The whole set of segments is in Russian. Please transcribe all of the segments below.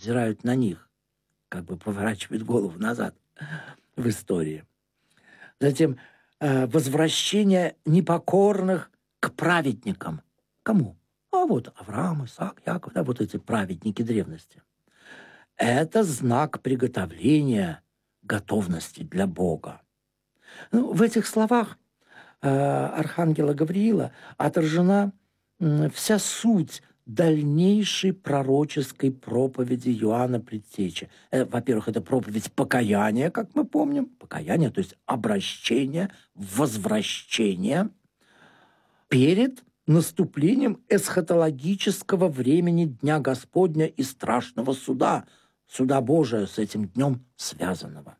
взирают на них, как бы поворачивают голову назад в истории. Затем возвращение непокорных к праведникам. Кому? А вот Авраам, Исаак, Яков, да, вот эти праведники древности. Это знак приготовления готовности для Бога. Ну, в этих словах архангела Гавриила отражена вся суть дальнейшей пророческой проповеди Иоанна Предтечи. Во-первых, это проповедь покаяния, как мы помним. Покаяние, то есть обращение, возвращение перед наступлением эсхатологического времени Дня Господня и страшного суда, суда Божия с этим днем связанного.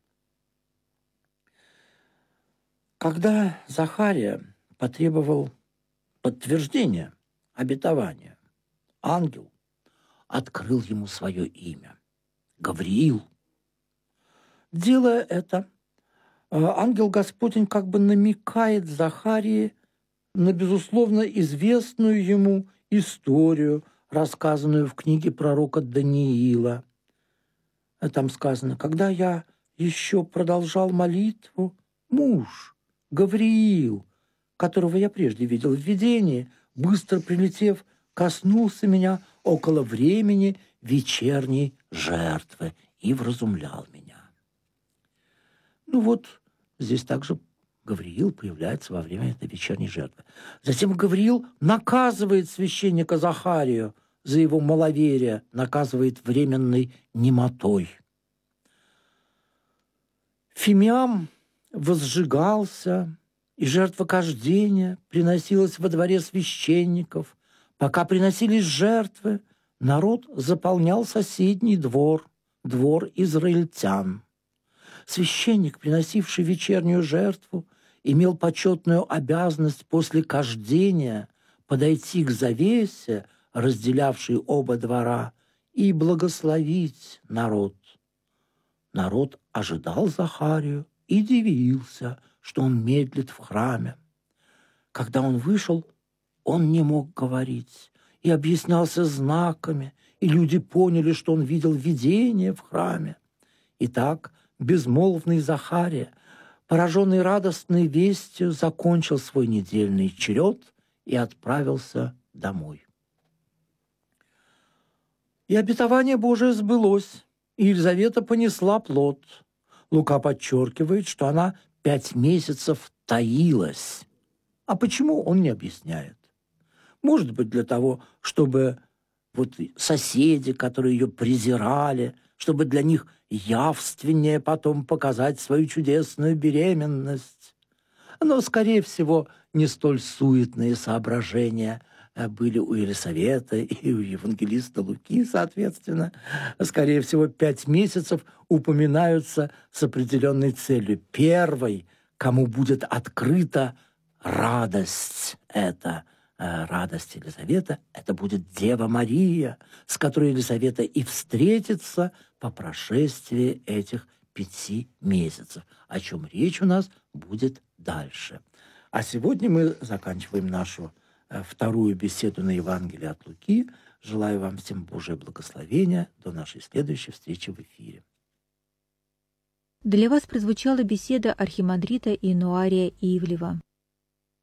Когда Захария потребовал подтверждения обетования, ангел открыл ему свое имя – Гавриил. Делая это, ангел Господень как бы намекает Захарии на, безусловно, известную ему историю, рассказанную в книге пророка Даниила. Там сказано: «Когда я еще продолжал молитву, муж, Гавриил, которого я прежде видел в видении, быстро прилетев, коснулся меня около времени вечерней жертвы и вразумлял меня». Ну вот, здесь также Гавриил появляется во время этой вечерней жертвы. Затем Гавриил наказывает священника Захарию за его маловерие, наказывает временной немотой. Фимиам возжигался, и жертвокождение приносилось во дворе священников. Пока приносились жертвы, народ заполнял соседний двор, двор израильтян. Священник, приносивший вечернюю жертву, имел почетную обязанность после кождения подойти к завесе, разделявшей оба двора, и благословить народ. Народ ожидал Захарию и дивился, что он медлит в храме. Когда он вышел, он не мог говорить и объяснялся знаками, и люди поняли, что он видел видение в храме. Итак, безмолвный Захария, пораженный радостной вестью, закончил свой недельный черед и отправился домой. И обетование Божие сбылось, и Елизавета понесла плод. Лука подчеркивает, что она 5 месяцев таилась. А почему, он не объясняет. Может быть, для того, чтобы вот соседи, которые ее презирали, чтобы для них явственнее потом показать свою чудесную беременность. Но, скорее всего, не столь суетные соображения были у Елисаветы и у евангелиста Луки, соответственно. Скорее всего, 5 месяцев упоминаются с определенной целью. Первой, кому будет открыта радость эта, радость Елизаветы, это будет Дева Мария, с которой Елизавета и встретится по прошествии этих 5 месяцев, о чем речь у нас будет дальше. А сегодня мы заканчиваем нашу вторую беседу на Евангелие от Луки. Желаю вам всем Божие благословения. До нашей следующей встречи в эфире. Для вас прозвучала беседа архимандрита Иануария Ивлева.